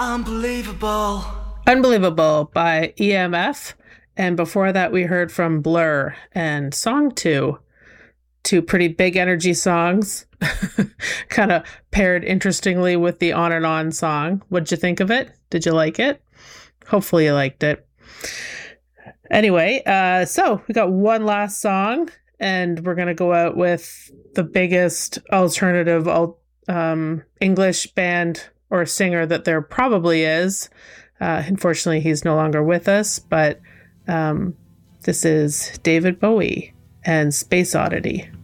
Unbelievable. Unbelievable by EMF. And before that, we heard from Blur and Song 2. Two pretty big energy songs, kind of paired interestingly with the On and On song. What'd you think of it? Did you like it? Hopefully you liked it. Anyway, so we got one last song, and we're going to go out with the biggest alternative English band or singer that there probably is. Unfortunately, he's no longer with us, but this is David Bowie and Space Oddity.